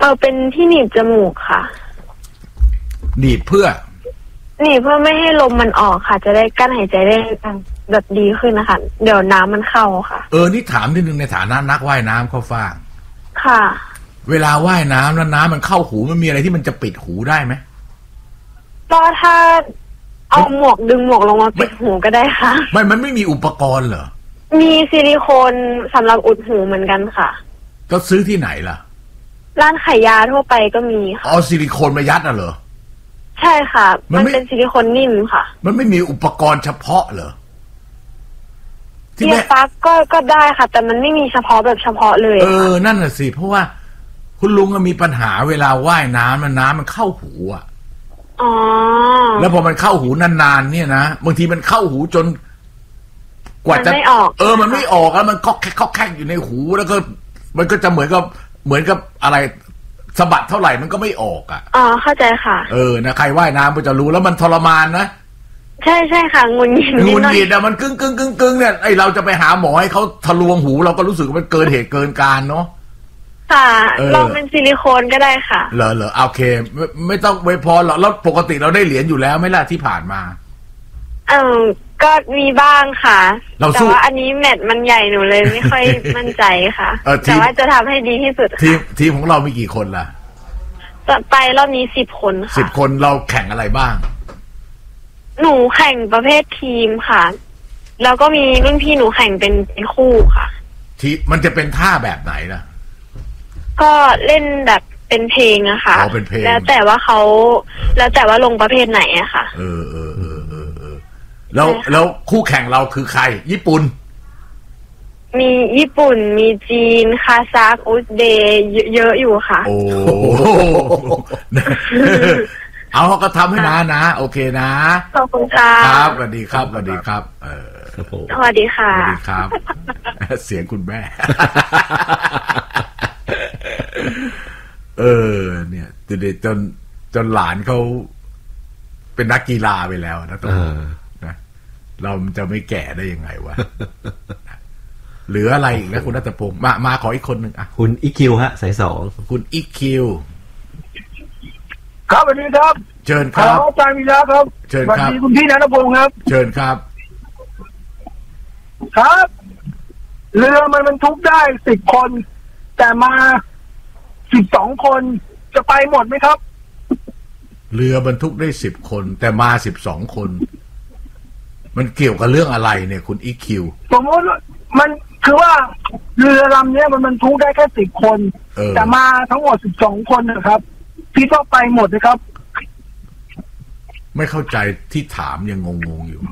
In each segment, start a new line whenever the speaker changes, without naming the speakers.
เป็นที่หนีบจมูกค่ะ
หนีบเพื่อ
ไม่ให้ลมมันออกค่ะจะได้กั้นหายใจได้แบบดีขึ้นนะคะเดี๋ยวน้ำมันเข้าค่ะ
นี่ถามนิดนึงในฐานะนักว่ายน้ำเข้าฟ่าง
ค่ะ
เวลาว่ายน้ำแล้วน้ำมันเข้าหูมันมีอะไรที่มันจะปิดหูได้ไหม
ก็ถ้าเอาหมวกดึงหมวกลงมาปิดหูก็ได้ค่ะ
มันไม่มีอุปกรณ์เหรอ
มีซิลิโคนสำหรับอุดหูเหมือนกันค่ะ
ก็ซื้อที่ไหนล่ะ
ร้านขายยาทั่วไปก็มีค่ะ
ซิลิโคนมายัดเหรอ
ใช่ค่ะมันเป็นซิลิโคนนิ่มค่ะ
มันไม่มีอุปกรณ์เฉพาะเหรอ
ที่แม่ฟักก็ได้ค่ะแต่มันไม่มีเฉพาะแบบเฉพาะเลย
นั่นน่ะสิเพราะว่าคุณลุงมีปัญหาเวลาว่ายน้ำมันเข้าหูแล้วพอมันเข้าหูนานๆเนี่ยนะบางทีมันเข้าหูจนกว่าจะ
ไม่ออก
มันไม่ออกแล้วมันก๊อกแคกอยู่ในหูแล้วก็มันก็จะเหมือนกับอะไรสะบัดเท่าไหร่มันก็ไม่ออก
เข้าใจค่ะ
นะใครว่ายน้ำก็จะรู้แล้วมันทรมานนะ
ใช่ค่ะงุน
งิดมันกึ้งเนี่ยไอเราจะไปหาหมอให้เขาทะลวงหูเราก็รู้สึกว่ามันเกินเหตุเกินการเนาะ
ค่ะลองเป็นซิลิโคนก็ได้ค่ะ
เหรอโอเคไม่ต้องไว้พอหรอกแล้วปกติเราได้เหรียญอยู่แล้วไหมล่ะที่ผ่านมา
ก็มีบ้างค่ะแต่ว่าอันนี้แมตช์มันใหญ่หนูเลยไม่ค่อยมั่นใจค่ะแต่ว่าจะทำให้ดีที่สุด
ทีมของเรามีกี่คนล่ะ
ไปรอบนี้10 คนค่ะ
10 คนเราแข่งอะไรบ้าง
หนูแข่งประเภททีมค่ะแล้วก็มีรุ่นพี่หนูแข่งเป็นคู่ค่ะ
มันจะเป็นท่าแบบไหนล่ะ
ก็เล่นแบบเป็นเพลงอะค่ะแล้วแต่ว่าลงประเภทไหนอะค่ะ
แล้วคู่แข่งเราคือใครญี่ปุ่น
มีญี่ปุ่นมีจีนคาซัคอุซเบย์เยอะอยู่ค่ะ
โอ้เอาก็ทำให้นะโอเคนะ
ขอบคุณค่ะ
ครับสวัสดีครับ
สวัสดี
ค่ะ
สวัสดี
ครับเสียงคุณแม่เนี่ยจนหลานเขาเป็นนักกีฬาไปแล้วนะนะเราจะไม่แก่ได้ยังไงวะเหลืออะไรอีกนะคุณรัตพงศ์มาขออีกคนหนึ่ง
คุณอีคิวฮะสาย2
คุณอีคิว
ครับสวัสดีครับ
เชิญครับ
อาจารย์วีระครับ
เชิญครับ
สวัสดีคุณพี่ณัฐพงศ์ครับ
เชิญครับ
ครับเรือมันบรรทุกได้10 คนแต่มา12 คนจะไปหมดไหมครับ
เรือบรรทุกได้10 คนแต่มา12 คนมันเกี่ยวกับเรื่องอะไรเนี่ยคุณอีคิว
สมมติมันคือว่าเรือลำนี้มันบรรทุกได้แค่10 คนแต่มาทั้งหมด12 คนนะครับพี่ต้องไปหมดนะครับ
ไม่เข้าใจที่ถามยังงงอยู่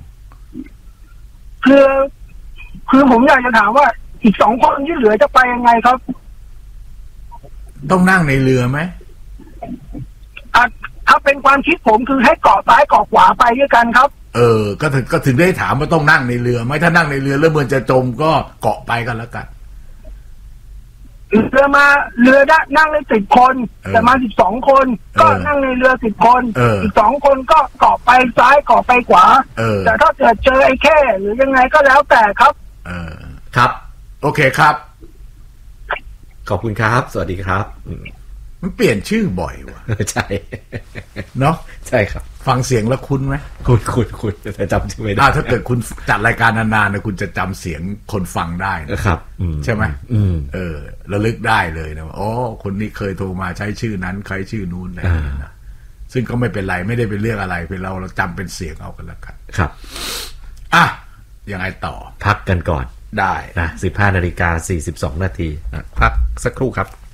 คือผมอยากจะถามว่าอีก2 คนที่เหลือจะไปยังไงครับ
ต้องนั่งในเรือไหม
ถ้าเป็นความคิดผมคือให้เกาะซ้ายเกาะขวาไปด้วยกันครับ
ก็ถึงได้ถามว่าต้องนั่งในเรือไหมถ้านั่งในเรือแล้วเหมือนจะจมก็เกาะไปกันแล้วกัน
เรือได้นั่งได้10 คนแต่มา12 คนก็นั่งในเรือ10 คนอีก2 คนก็เกาะไปซ้ายเกาะไปขวาแต่ถ้าเกิดเจอไอ้แค่หรือยังไงก็แล้วแต่ครับ
ครับโอเคครับ
ขอบคุณครับสวัสดีครับ
มันเปลี่ยนชื่อบ่อยว่ะ
ใช่
เนาะ
ใช่ครับ
ฟังเสียงแล้วคุ้นไหม
คุ้นแต่จำไม่ได้
ถ้าเกิดคุณจัดรายการนานๆนะคุณจะจำเสียงคนฟังได้
นะครับ
ใช่ไหมระลึกได้เลยนะอ๋อคนนี้เคยโทรมาใช้ชื่อนั้นใครชื่อนู้นอะไรนะซึ่งก็ไม่เป็นไรไม่ได้เป็นเรื่องอะไรเป็นเราจำเป็นเสียงเอากันแล้วกัน
ครับ
ยังไงต่อ
พักกันก่อน
ได้
นะ15:42 น.พักสักครู่ครับ